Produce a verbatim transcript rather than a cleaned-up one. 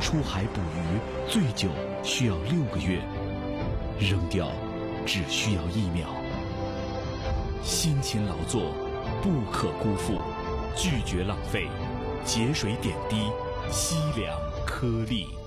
出海捕鱼最久需要六个月，扔掉只需要一秒。辛勤劳作不可辜负，拒绝浪费，节水点滴，惜良颗粒。